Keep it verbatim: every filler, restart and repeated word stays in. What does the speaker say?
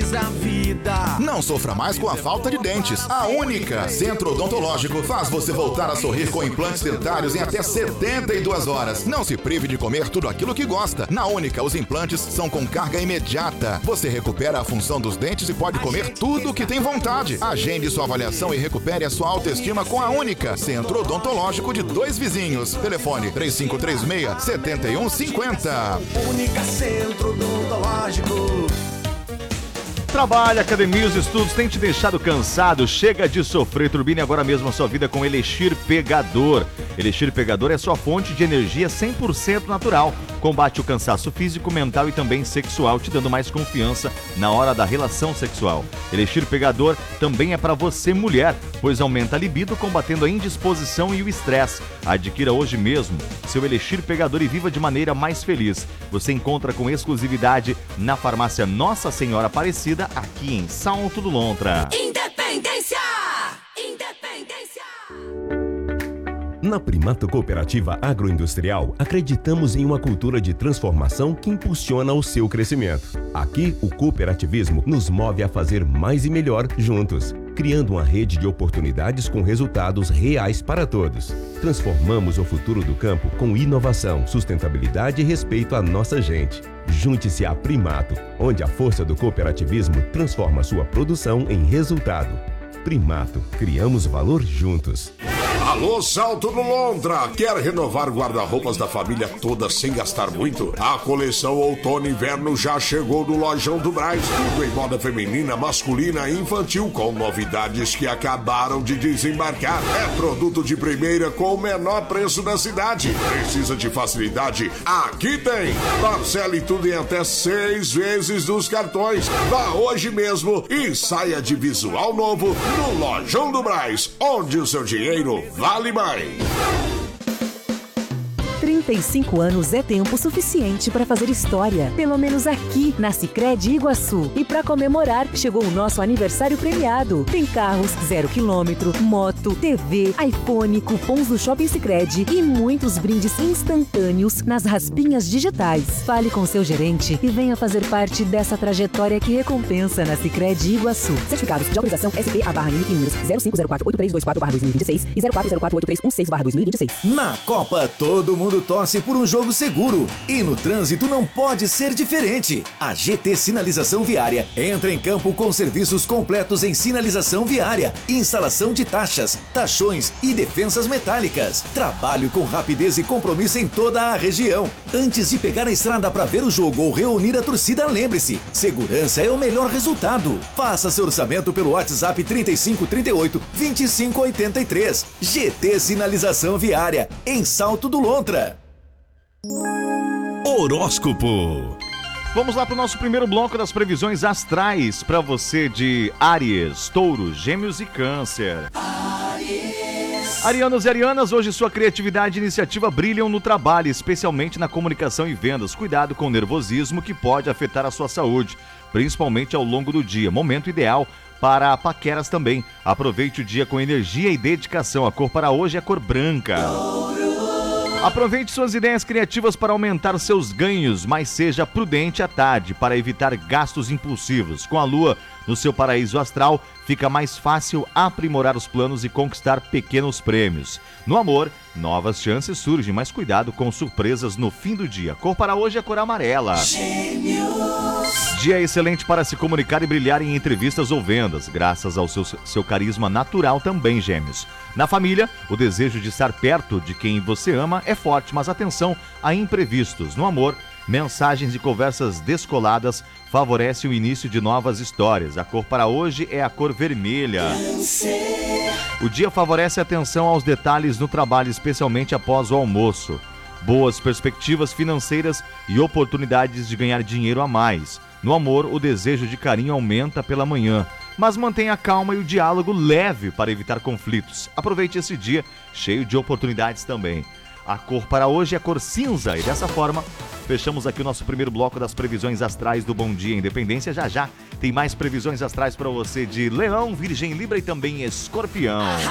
feliz a vida. Não sofra mais com a falta de dentes. A Única Centro Odontológico faz você voltar a sorrir com implantes dentários em até setenta e duas horas. Não se prive de comer tudo aquilo que gosta. Na Única, os implantes são com carga imediata. Você recupera a função dos dentes e pode comer tudo o que tem vontade. Agende sua avaliação e recupere a sua autoestima com a Única Centro Odontológico de Dois Vizinhos. Telefone três cinco três seis, sete um cinco zero. Única Centro Odontológico. Trabalho, academia, os estudos têm te deixado cansado? Chega de sofrer. Turbine agora mesmo a sua vida com Elixir Pegador. Elixir Pegador é sua fonte de energia cem por cento natural. Combate o cansaço físico, mental e também sexual, te dando mais confiança na hora da relação sexual. Elixir Pegador também é para você, mulher, pois aumenta a libido, combatendo a indisposição e o estresse. Adquira hoje mesmo seu Elixir Pegador e viva de maneira mais feliz. Você encontra com exclusividade na farmácia Nossa Senhora Aparecida, aqui em Salto do Lontra. Independência! Independência! Na Primato Cooperativa Agroindustrial, acreditamos em uma cultura de transformação que impulsiona o seu crescimento. Aqui, o cooperativismo nos move a fazer mais e melhor juntos, criando uma rede de oportunidades com resultados reais para todos. Transformamos o futuro do campo com inovação, sustentabilidade e respeito à nossa gente. Junte-se à Primato, onde a força do cooperativismo transforma sua produção em resultado. Primato, criamos valor juntos. Alô, Salto do Lontra! Quer renovar guarda-roupas da família toda sem gastar muito? A coleção Outono e Inverno já chegou no Lojão do Brás. Tudo em moda feminina, masculina e infantil, com novidades que acabaram de desembarcar. É produto de primeira com o menor preço da cidade. Precisa de facilidade? Aqui tem! Parcele tudo em até seis vezes nos cartões. Vá hoje mesmo e saia de visual novo no Lojão do Brás, onde o seu dinheiro vale mais. trinta e cinco anos é tempo suficiente para fazer história, pelo menos aqui na Sicredi Iguaçu. E para comemorar, chegou o nosso aniversário premiado. Tem carros zero quilômetro, moto, T V, iPhone, cupons do Shopping Sicredi e muitos brindes instantâneos nas raspinhas digitais. Fale com seu gerente e venha fazer parte dessa trajetória que recompensa na Sicredi Iguaçu. Certificados de autorização S P A barra N I C números zero cinco zero quatro oito três dois quatro barra dois mil e vinte e seis e zero quatro zero quatro oito três um seis barra dois mil e vinte e seis. Na Copa, todo mundo torce por um jogo seguro. E no trânsito não pode ser diferente. A G T Sinalização Viária entra em campo com serviços completos em sinalização viária, instalação de taxas, tachões e defensas metálicas. Trabalho com rapidez e compromisso em toda a região. Antes de pegar a estrada para ver o jogo ou reunir a torcida, lembre-se, segurança é o melhor resultado. Faça seu orçamento pelo WhatsApp trinta e cinco, trinta e oito, vinte e cinco, oitenta e três. G T Sinalização Viária, em Salto do Lontra. Horóscopo. Vamos lá para o nosso primeiro bloco das previsões astrais para você de Áries, Touro, Gêmeos e Câncer. Áries. Arianos e arianas, hoje sua criatividade e iniciativa brilham no trabalho, especialmente na comunicação e vendas. Cuidado com o nervosismo que pode afetar a sua saúde, principalmente ao longo do dia. Momento ideal para paqueras também. Aproveite o dia com energia e dedicação. A cor para hoje é a cor branca. Aproveite suas ideias criativas para aumentar seus ganhos, mas seja prudente à tarde para evitar gastos impulsivos. Com a lua no seu paraíso astral, fica mais fácil aprimorar os planos e conquistar pequenos prêmios. No amor, novas chances surgem, mas cuidado com surpresas no fim do dia. Cor para hoje é a cor amarela. Gêmeos. Dia excelente para se comunicar e brilhar em entrevistas ou vendas, graças ao seu, seu carisma natural também, Gêmeos. Na família, o desejo de estar perto de quem você ama é forte, mas atenção a imprevistos. No amor, mensagens e conversas descoladas favorecem o início de novas histórias. A cor para hoje é a cor vermelha. O dia favorece a atenção aos detalhes no trabalho, especialmente após o almoço. Boas perspectivas financeiras e oportunidades de ganhar dinheiro a mais. No amor, o desejo de carinho aumenta pela manhã, mas mantenha a calma e o diálogo leve para evitar conflitos. Aproveite esse dia cheio de oportunidades também. A cor para hoje é a cor cinza e dessa forma fechamos aqui o nosso primeiro bloco das previsões astrais do Bom Dia Independência. Já já tem mais previsões astrais para você de Leão, Virgem, Libra e também Escorpião.